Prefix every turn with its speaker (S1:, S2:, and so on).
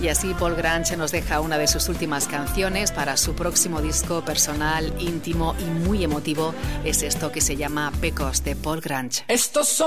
S1: Y así Paul Grange nos deja una de sus últimas canciones para su próximo disco personal, íntimo y muy emotivo. Es esto que se llama Pecos, de Paul Grange.
S2: Estos son